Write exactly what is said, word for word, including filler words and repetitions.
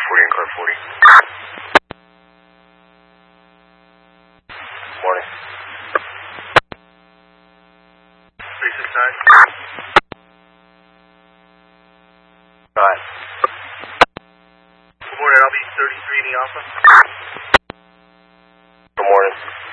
forty and car forty. Morning. Basic side. Right. Good morning, I'll be thirty-three in the Alpha. Good morning.